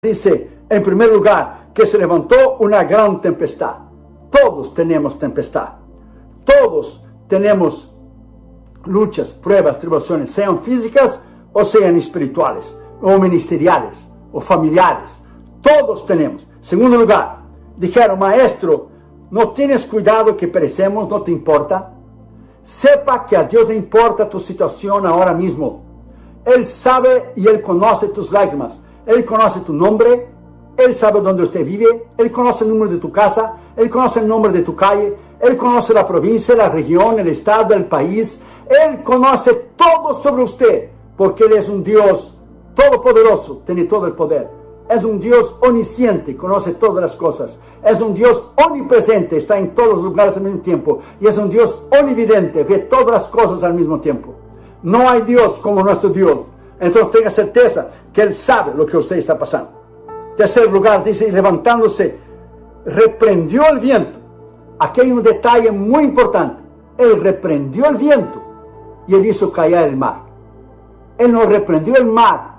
Dice, en primer lugar, que se levantó una gran tempestad. Todos tenemos tempestad. Todos tenemos luchas, pruebas, tribulaciones, sean físicas o sean espirituales, o ministeriales, o familiares. Todos tenemos. Segundo lugar, dijeron, maestro, ¿no tienes cuidado que perecemos? ¿No te importa? Sepa que a Dios le importa tu situación ahora mismo. Él sabe y Él conoce tus lágrimas. Él conoce tu nombre, Él sabe dónde usted vive, Él conoce el número de tu casa, Él conoce el nombre de tu calle, Él conoce la provincia, la región, el estado, el país. Él conoce todo sobre usted, porque Él es un Dios todopoderoso, tiene todo el poder. Es un Dios omnisciente, conoce todas las cosas. Es un Dios omnipresente, está en todos los lugares al mismo tiempo. Y es un Dios omnividente, ve todas las cosas al mismo tiempo. No hay Dios como nuestro Dios. Entonces tenga certeza que Él sabe lo que usted está pasando. Tercer lugar, dice, y levantándose, reprendió el viento. Aquí hay un detalle muy importante. Él reprendió el viento y Él hizo callar el mar. Él no reprendió el mar.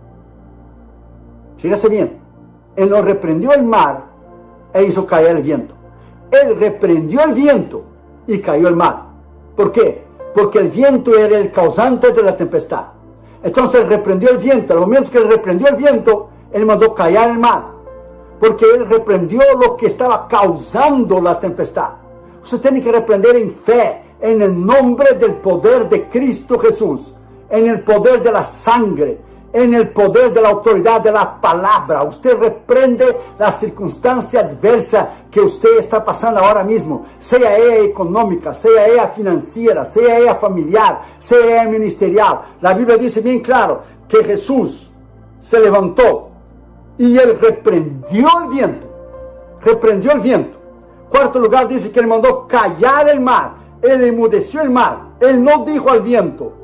Fíjese bien. Él no reprendió el mar e hizo callar el viento. Él reprendió el viento y cayó el mar. ¿Por qué? Porque el viento era el causante de la tempestad. Entonces Él reprendió el viento. Al momento que Él reprendió el viento, Él mandó callar el mar. Porque Él reprendió lo que estaba causando la tempestad. Usted tiene que reprender en fe, en el nombre del poder de Cristo Jesús, en el poder de la sangre, en el poder de la autoridad de la palabra. Usted reprende la circunstancia adversa que usted está pasando ahora mismo, sea ella económica, sea ella financiera, sea ella familiar, sea ella ministerial. La Biblia dice bien claro que Jesús se levantó y Él reprendió el viento. Reprendió el viento. Cuarto lugar, dice que Él mandó callar el mar. Él enmudeció el mar. Él no dijo al viento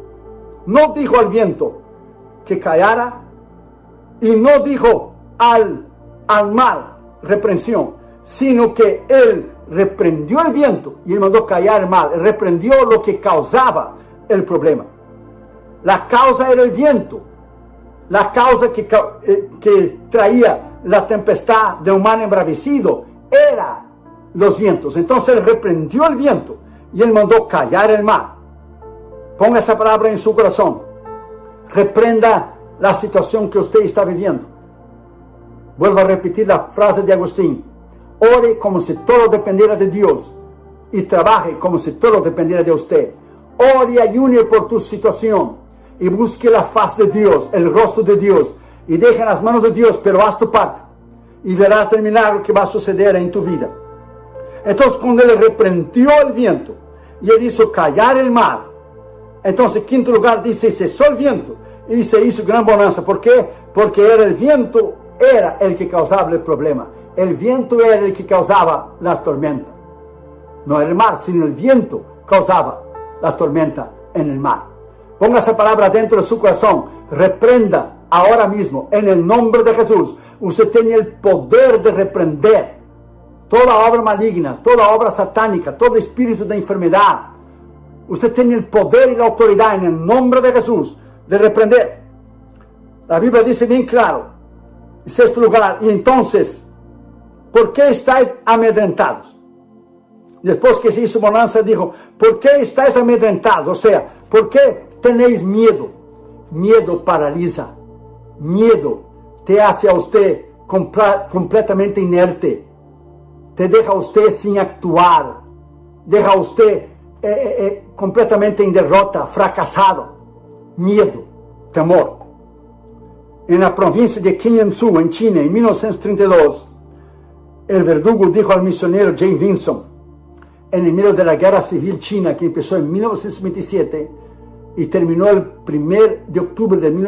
que callara, y no dijo al mar reprensión, sino que Él reprendió el viento y Él mandó callar el mar. Él reprendió lo que causaba el problema. La causa era el viento. La causa que traía la tempestad de un mar embravecido era los vientos. Entonces Él reprendió el viento y Él mandó callar el mar. Ponga esa palabra en su corazón. Reprenda la situación que usted está viviendo. Vuelvo a repetir la frase de Agustín. Ore como si todo dependiera de Dios y trabaje como si todo dependiera de usted. Ore y ayune por tu situación y busque la faz de Dios, el rostro de Dios, y deja en las manos de Dios, pero haz tu parte y verás el milagro que va a suceder en tu vida. Entonces, cuando Él reprendió el viento y Él hizo callar el mar, entonces, quinto lugar, dice, cesó el viento y se hizo gran bonanza. ¿Por qué? Porque era el viento era el que causaba el problema. El viento era el que causaba la tormenta. No era el mar, sino el viento causaba la tormenta en el mar. Ponga esa palabra dentro de su corazón. Reprenda ahora mismo, en el nombre de Jesús. Usted tiene el poder de reprender toda obra maligna, toda obra satánica, todo espíritu de enfermedad. Usted tiene el poder y la autoridad en el nombre de Jesús de reprender. La Biblia dice bien claro, en sexto lugar, y entonces, ¿por qué estáis amedrentados? Después que se hizo bonanza, dijo, ¿por qué estáis amedrentados? O sea, ¿por qué tenéis miedo? Miedo paraliza. Miedo te hace a usted completamente inerte. Te deja a usted sin actuar. Deja a usted completamente en derrota, fracasado. Miedo, temor. En la provincia de Jiangsu, en China, en 1932, el verdugo dijo al misionero James Vinson, en el medio de la guerra civil china que empezó en 1927 y terminó el 1 de octubre de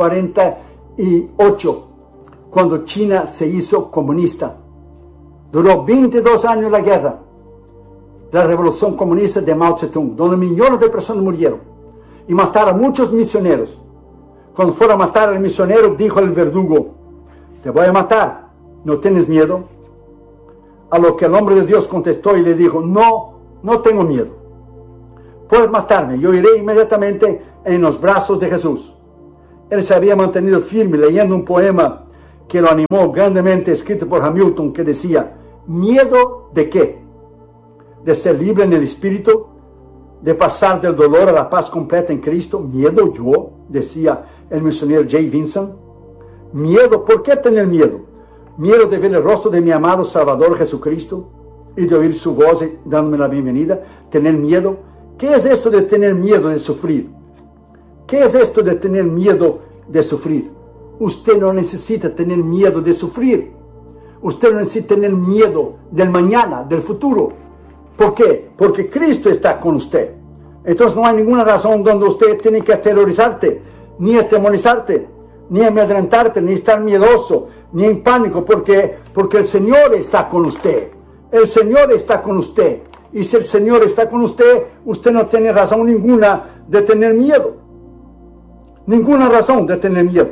1948, cuando China se hizo comunista. Duró 22 años la guerra, la revolución comunista de Mao Zedong, donde millones de personas murieron y mataron a muchos misioneros. Cuando fueron a matar al misionero, dijo el verdugo, te voy a matar, ¿no tienes miedo? A lo que el hombre de Dios contestó y le dijo, no tengo miedo. Puedes matarme, yo iré inmediatamente en los brazos de Jesús. Él se había mantenido firme leyendo un poema que lo animó grandemente, escrito por Hamilton, que decía: ¿miedo de qué? ¿De ser libre en el espíritu? ¿De pasar del dolor a la paz completa en Cristo? ¿Miedo yo? Decía el misionero J. Vincent. ¿Miedo? ¿Por qué tener miedo? ¿Miedo de ver el rostro de mi amado Salvador Jesucristo y de oír su voz dándome la bienvenida? ¿Tener miedo? ¿Qué es esto de tener miedo de sufrir? ¿Qué es esto de tener miedo de sufrir? Usted no necesita tener miedo de sufrir. Usted no necesita tener miedo del mañana, del futuro. ¿Por qué? Porque Cristo está con usted. Entonces no hay ninguna razón donde usted tiene que aterrorizarte, ni atemorizarte, ni amedrentarte, ni estar miedoso, ni en pánico, porque el Señor está con usted. El Señor está con usted. Y si el Señor está con usted, usted no tiene razón ninguna de tener miedo. Ninguna razón de tener miedo.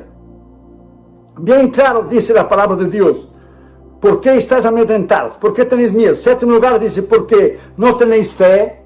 Bien claro dice la palabra de Dios. ¿Por qué estáis amedrentados? ¿Por qué tenéis miedo? Séptimo lugar dice: porque no tenéis fe.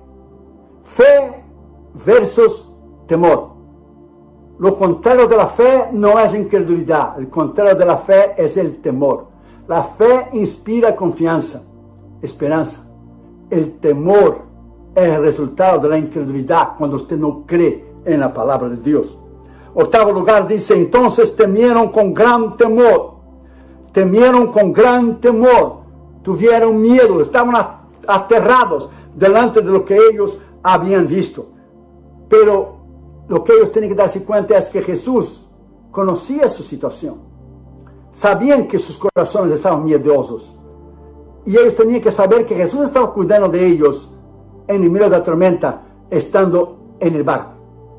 Fe versus temor. Lo contrario de la fe no es incredulidad. El contrario de la fe es el temor. La fe inspira confianza, esperanza. El temor es el resultado de la incredulidad cuando usted no cree en la palabra de Dios. Octavo lugar dice: entonces temieron con gran temor. Temieron con gran temor. Tuvieron miedo. Estaban aterrados delante de lo que ellos habían visto. Pero lo que ellos tienen que darse cuenta es que Jesús conocía su situación. Sabían que sus corazones estaban miedosos. Y ellos tenían que saber que Jesús estaba cuidando de ellos en el medio de la tormenta, estando en el barco.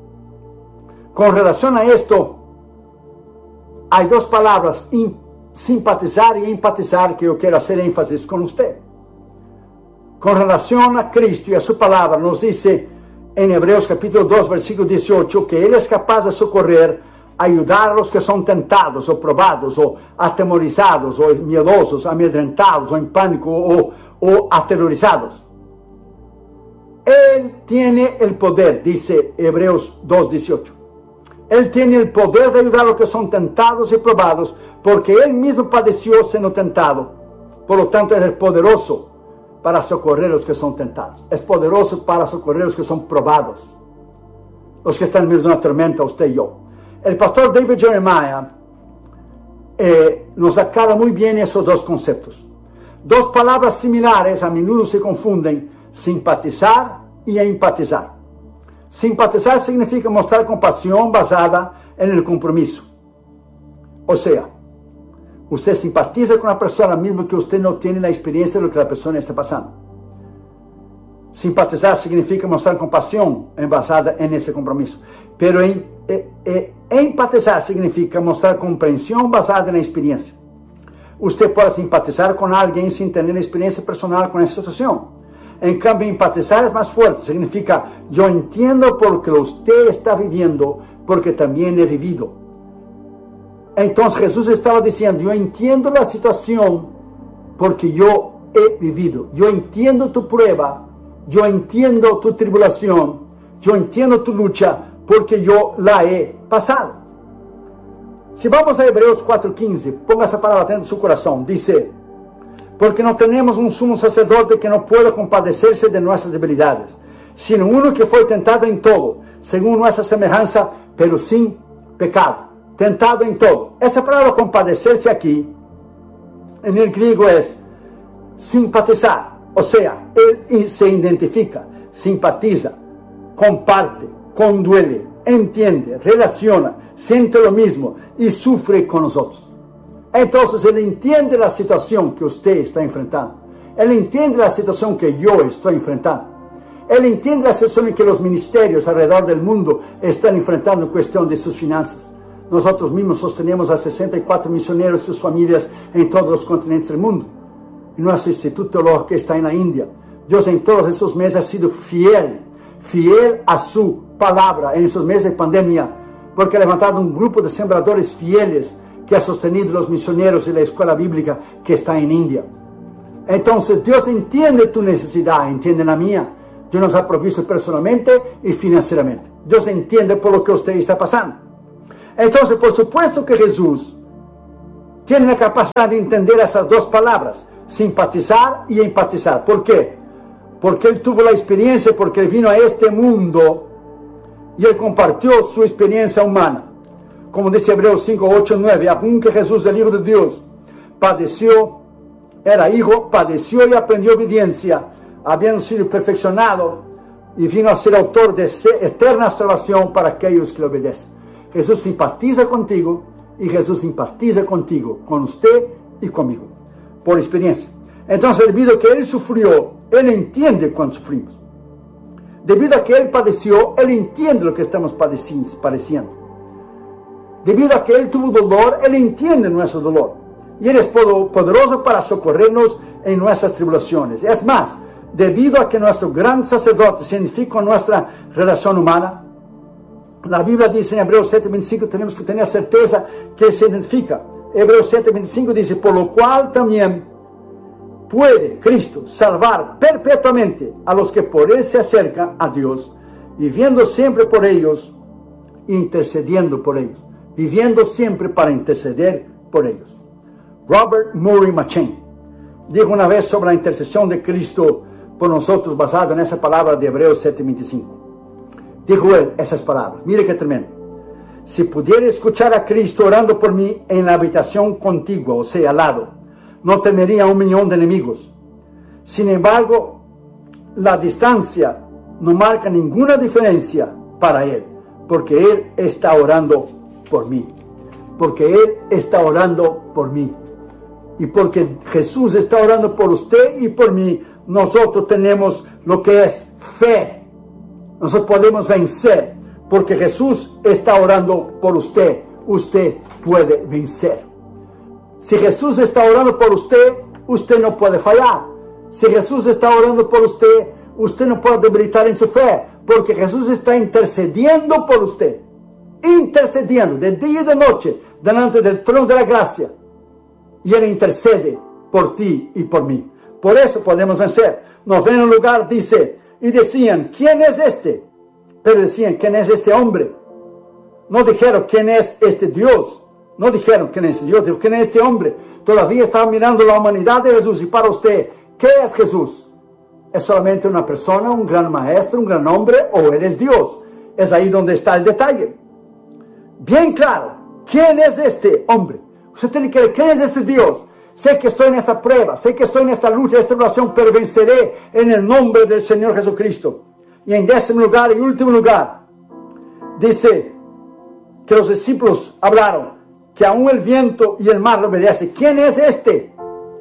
Con relación a esto, hay dos palabras, simpatizar y empatizar, que yo quiero hacer énfasis con usted. Con relación a Cristo y a su palabra, nos dice en Hebreos capítulo 2, versículo 18, que Él es capaz de socorrer, ayudar a los que son tentados o probados o atemorizados o miedosos, amedrentados o en pánico o aterrorizados. Él tiene el poder, dice Hebreos 2:18. Él tiene el poder de ayudar a los que son tentados y probados, porque Él mismo padeció siendo tentado. Por lo tanto, Él es poderoso para socorrer a los que son tentados. Es poderoso para socorrer a los que son probados. Los que están en medio de una tormenta, usted y yo. El pastor David Jeremiah nos aclara muy bien esos dos conceptos. Dos palabras similares a menudo se confunden: simpatizar y empatizar. Simpatizar significa mostrar compasión basada en el compromiso. O sea, usted simpatiza con la persona mismo que usted no tiene la experiencia de lo que la persona está pasando. Simpatizar significa mostrar compasión basada en ese compromiso. Pero empatizar significa mostrar comprensión basada en la experiencia. Usted puede simpatizar con alguien sin tener experiencia personal con esa situación. En cambio, empatizar es más fuerte. Significa: yo entiendo por lo que usted está viviendo, porque también he vivido. Entonces Jesús estaba diciendo: yo entiendo la situación porque yo he vivido. Yo entiendo tu prueba, yo entiendo tu tribulación, yo entiendo tu lucha, porque yo la he pasado. Si vamos a Hebreos 4:15, ponga esa palabra dentro de su corazón. Dice: porque no tenemos un sumo sacerdote que no pueda compadecerse de nuestras debilidades, sino uno que fue tentado en todo, según nuestra semejanza, pero sin pecado. Tentado en todo. Esa palabra compadecerse aquí, en el griego, es simpatizar. O sea, él se identifica, simpatiza, comparte, conduele, entiende, relaciona, siente lo mismo y sufre con nosotros. Entonces Él entiende la situación que usted está enfrentando. Él entiende la situación que yo estoy enfrentando. Él entiende la situación en que los ministerios alrededor del mundo están enfrentando en cuestión de sus finanzas. Nosotros mismos sostenemos a 64 misioneros y sus familias en todos los continentes del mundo. Y nuestro instituto teológico que está en la India. Dios en todos esos meses ha sido fiel a su palabra en esos meses de pandemia, porque ha levantado un grupo de sembradores fieles que ha sostenido los misioneros y la escuela bíblica que está en India. Entonces Dios entiende tu necesidad, entiende la mía. Dios nos ha provisto personalmente y financieramente. Dios entiende por lo que usted está pasando. Entonces, por supuesto que Jesús tiene la capacidad de entender esas dos palabras, simpatizar y empatizar. ¿Por qué? Porque él tuvo la experiencia, porque él vino a este mundo y él compartió su experiencia humana. Como dice Hebreos 5, 8, 9, aunque Jesús, el Hijo de Dios, padeció, era hijo, padeció y aprendió obediencia, habiendo sido perfeccionado, y vino a ser autor de eterna salvación para aquellos que le obedecen. Jesús simpatiza contigo y Jesús simpatiza contigo, con usted y conmigo, por experiencia. Entonces, debido a que él sufrió, él entiende cuando sufrimos. Debido a que él padeció, él entiende lo que estamos padeciendo. Debido a que él tuvo dolor, él entiende nuestro dolor. Y él es poderoso para socorrernos en nuestras tribulaciones. Es más, debido a que nuestro gran sacerdote significa nuestra relación humana, la Biblia dice en Hebreos 7:25, tenemos que tener certeza que se identifica. Hebreos 7:25 dice, por lo cual también puede Cristo salvar perpetuamente a los que por él se acercan a Dios, viviendo siempre por ellos, intercediendo por ellos. Viviendo siempre para interceder por ellos. Robert Murray Machen dijo una vez sobre la intercesión de Cristo por nosotros, basado en esa palabra de Hebreos 7:25. Dijo él esas palabras. Mire qué tremendo. Si pudiera escuchar a Cristo orando por mí en la habitación contigua, o sea, al lado, no temería 1.000.000 de enemigos. Sin embargo, la distancia no marca ninguna diferencia para él, porque él está orando por mí. Porque él está orando por mí. Y porque Jesús está orando por usted y por mí, nosotros tenemos lo que es fe. Nosotros podemos vencer, porque Jesús está orando por usted. Usted puede vencer. Si Jesús está orando por usted, usted no puede fallar. Si Jesús está orando por usted, usted no puede debilitar en su fe, porque Jesús está intercediendo por usted. Intercediendo de día y de noche delante del trono de la gracia, y él intercede por ti y por mí. Por eso podemos vencer. Noveno lugar dice, y decían, ¿quién es este? Pero decían, ¿quién es este hombre? No dijeron, ¿quién es este Dios? No dijeron, ¿quién es Dios? Dijeron, ¿quién es este hombre? Todavía estaban mirando la humanidad de Jesús. Y para usted, ¿qué es Jesús? ¿Es solamente una persona, un gran maestro, un gran hombre, o él es Dios? Es ahí donde está el detalle. Bien claro, ¿quién es este hombre? Usted tiene que ver, ¿quién es este Dios? Sé que estoy en esta prueba, sé que estoy en esta lucha, esta tribulación, pero venceré en el nombre del Señor Jesucristo. Y en 10º lugar y último lugar, dice que los discípulos hablaron, que aún el viento y el mar le obedecen. ¿Quién es este?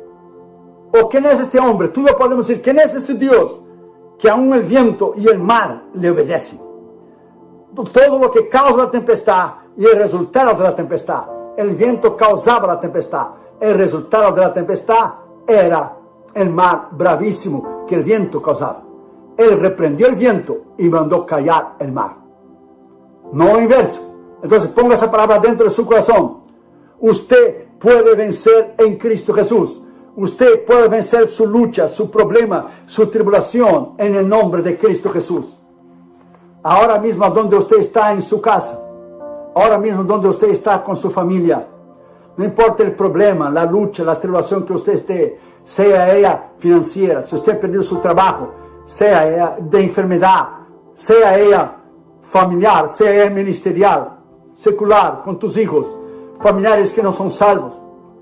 ¿O quién es este hombre? Tú y yo podemos decir, ¿quién es este Dios? Que aún el viento y el mar le obedecen. Todo lo que causa la tempestad y el resultado de la tempestad. El viento causaba la tempestad. El resultado de la tempestad era el mar bravísimo que el viento causaba. Él reprendió el viento y mandó callar el mar. No inverso. Entonces ponga esa palabra dentro de su corazón. Usted puede vencer en Cristo Jesús. Usted puede vencer su lucha, su problema, su tribulación en el nombre de Cristo Jesús. Ahora mismo donde usted está en su casa, ahora mismo donde usted está con su familia, no importa el problema, la lucha, la tribulación que usted esté, sea ella financiera, si usted perdió su trabajo, sea ella de enfermedad, sea ella familiar, sea ella ministerial, secular, con tus hijos, familiares que no son salvos,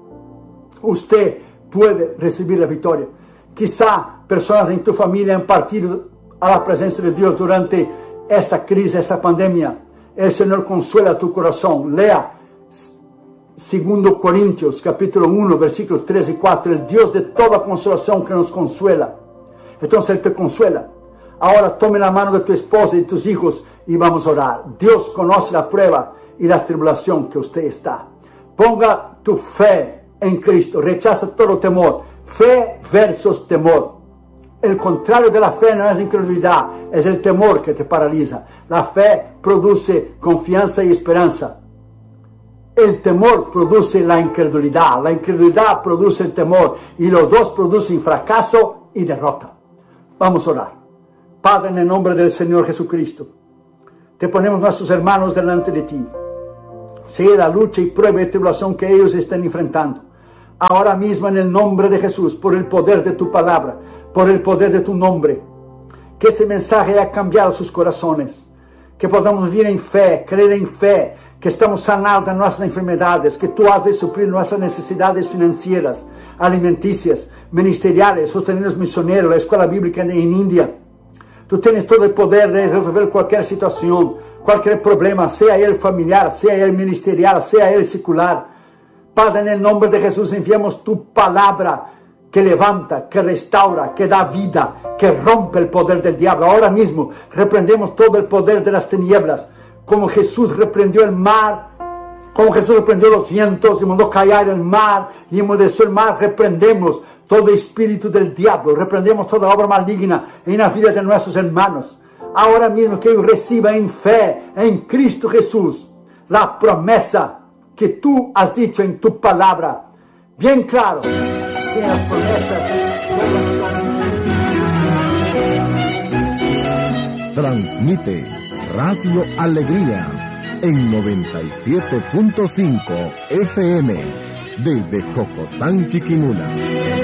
usted puede recibir la victoria. Quizá personas en tu familia han partido a la presencia de Dios durante esta crisis, esta pandemia. El Señor consuela tu corazón. Lea 2 Corintios capítulo 1 versículos 3 y 4. El Dios de toda consolación que nos consuela. Entonces Él te consuela. Ahora tome la mano de tu esposa y tus hijos y vamos a orar. Dios conoce la prueba y la tribulación que usted está. Ponga tu fe en Cristo. Rechaza todo temor. Fe versus temor. El contrario de la fe no es incredulidad, es el temor que te paraliza. La fe produce confianza y esperanza. El temor produce la incredulidad produce el temor, y los dos producen fracaso y derrota. Vamos a orar. Padre, en el nombre del Señor Jesucristo, te ponemos nuestros hermanos delante de ti. sea la lucha y prueba y tribulación que ellos estén enfrentando. Ahora mismo, en el nombre de Jesús, por el poder de tu palabra, por el poder de tu nombre, que ese mensaje haya cambiado sus corazones, que podamos vivir en fe, creer en fe, que estamos sanados de nuestras enfermedades, que tú has de suplir nuestras necesidades financieras, alimenticias, ministeriales, sostener los misioneros, la escuela bíblica en India. Tú tienes todo el poder de resolver cualquier situación, cualquier problema, sea él familiar, sea él ministerial, sea él secular. Padre, en el nombre de Jesús enviamos tu palabra que levanta, que restaura, que da vida, que rompe el poder del diablo. Ahora mismo reprendemos todo el poder de las tinieblas, como Jesús reprendió el mar, como Jesús reprendió los vientos y mandó callar el mar y enmudeció el mar. Reprendemos todo espíritu del diablo, reprendemos toda obra maligna en la vida de nuestros hermanos. Ahora mismo que ellos reciban en fe en Cristo Jesús la promesa que tú has dicho en tu palabra, bien claro, que las promesas transmite Radio Alegría en 97.5 FM desde Jocotán, Chiquimula.